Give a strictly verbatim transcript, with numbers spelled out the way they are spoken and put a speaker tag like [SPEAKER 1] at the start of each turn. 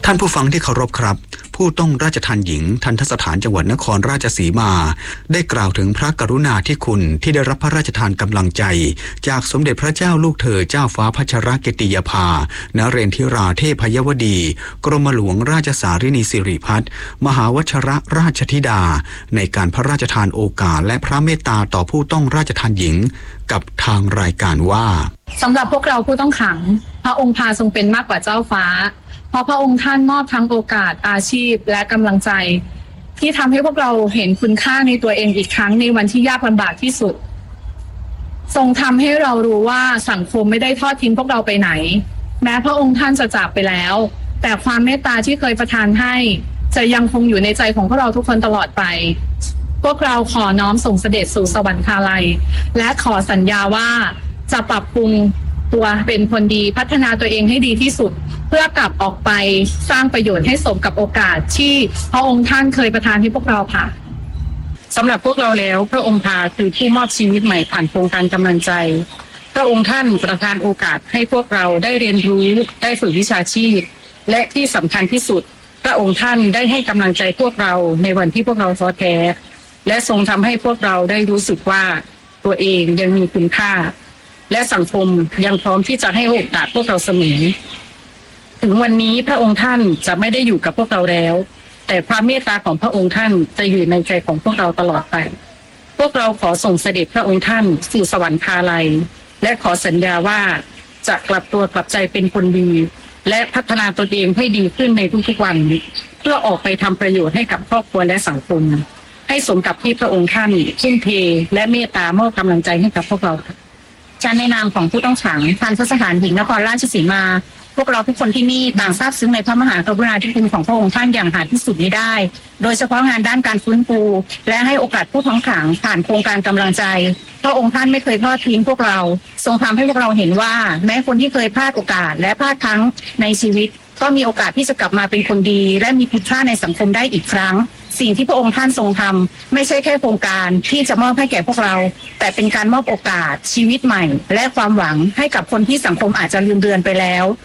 [SPEAKER 1] ท่านผู้ฟังที่เคารพครับผู้ต้องราชทานหญิงทันตสถานจังหวัดนครราชสีมาได้กล่าวถึงพระกรุณาธิคุณที่ได้รับพระราชทานกำลังใจจากสมเด็จพระเจ้าลูกเธอเจ้าฟ้าพัชรกิติยภานเรนทิราเทพยวดีกรมหลวงราชสารินีสิริพัฒน์มหาวชรราชธิดาในการพระราชทานโอกาสและพระเมตตาต่อผู้ต้องราชทานหญิงกับทางรายการว่า
[SPEAKER 2] สำหรับพวกเราผู้ต้องขังพระองค์พาทรงเป็นมากกว่าเจ้าฟ้าเพราะพระองค์ท่านมอบทั้งโอกาสอาชีพและกำลังใจที่ทำให้พวกเราเห็นคุณค่าในตัวเองอีกครั้งในวันที่ยากลำบากที่สุดทรงทำให้เรารู้ว่าสังคมไม่ได้ทอดทิ้งพวกเราไปไหนแม้พระองค์ท่านจะจากไปแล้วแต่ความเมตตาที่เคยประทานให้จะยังคงอยู่ในใจของพวกเราทุกคนตลอดไปพวกเราขอน้อมส่งเสด็จสู่สวรรคาลัยและขอสัญญาว่าจะปรับปรุงตัวเป็นคนดีพัฒนาตัวเองให้ดีที่สุดเพื่อกลับออกไปสร้างประโยชน์ให้สมกับโอกาสที่พระองค์ท่านเคยประทานให้พวกเราค่ะ
[SPEAKER 3] สำหรับพวกเราแล้วพระองค์พาคือผู้มอบชีวิตใหม่ผ่านโครงการกำลังใจพระองค์ท่านประทานโอกาสให้พวกเราได้เรียนรู้ได้ฝึกวิชาชีพและที่สำคัญที่สุดพระองค์ท่านได้ให้กำลังใจพวกเราในวันที่พวกเราท้อแท้และทรงทำให้พวกเราได้รู้สึกว่าตัวเองยังมีคุณค่าและสังคมยังพร้อมที่จะให้โอกาสพวกเราเสมอถึงวันนี้พระองค์ท่านจะไม่ได้อยู่กับพวกเราแล้วแต่ความเมตตาของพระองค์ท่านจะอยู่ในใจของพวกเราตลอดไปพวกเราขอส่งเสด็จพระองค์ท่านสู่สวรรคาลัยและขอสัญญาว่าจะกลับตัวกลับใจเป็นคนดีและพัฒนาตัวเองให้ดีขึ้นในทุกๆวันเพื่อออกไปทำประโยชน์ให้กับครอบครัวและสังคมให้สมกับที่พระองค์ท่านทุ่มเทและเมตตามอบกำลังใจให้กับพวกเราฉันในนามของผู้ต้องขังทันตสถานหญิงนครราชสีมาพวกเราทุกคนที่นี่ต่างซาบซึ้งในพระมหากรุณาธิคุณของพระองค์ท่านอย่างหาที่สุดมิได้ โดยเฉพาะงานด้านการฟื้นฟูและให้โอกาสผู้ต้องขังผ่านโครงการกำลังใจพระองค์ท่านไม่เคยทอดทิ้งพวกเราทรงทำให้พวกเราเห็นว่าแม้คนที่เคยพลาดโอกาสและพลาดครั้งในชีวิตก็มีโอกาสที่จะกลับมาเป็นคนดีและมีคุณค่าในสังคมได้อีกครั้งสิ่งที่พระองค์ท่านทรงทำไม่ใช่แค่โครงการที่จะมอบให้แก่พวกเราแต่เป็นการมอบโอกาสชีวิตใหม่และความหวังให้กับคนที่สังคมอาจจะลืมเลือนไปแล้ว